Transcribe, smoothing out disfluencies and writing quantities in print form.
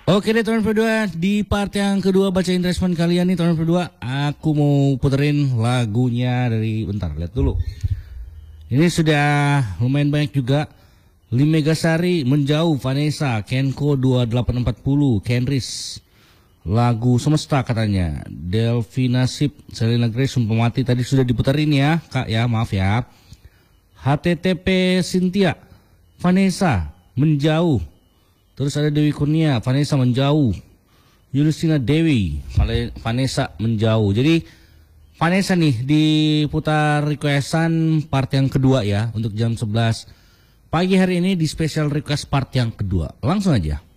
Oke deh teman berdua, di part yang kedua bacain respon kalian nih teman berdua. Aku mau puterin lagunya dari, bentar lihat dulu. Ini sudah lumayan banyak juga. Limegasari Menjauh, Vanessa, Kenko 2840, Kenris, lagu Semesta katanya. Delvi Nasib, Selena Grace, Sumpah Mati tadi sudah diputerin ya kak ya, maaf ya. HTTP Cynthia, Vanessa Menjauh. Terus ada Dewi Kurnia, Vanessa Menjauh. Yulistina Dewi, Vanessa Menjauh. Jadi Vanessa nih diputar requestan part yang kedua ya untuk jam 11 pagi hari ini di special request part yang kedua. Langsung aja.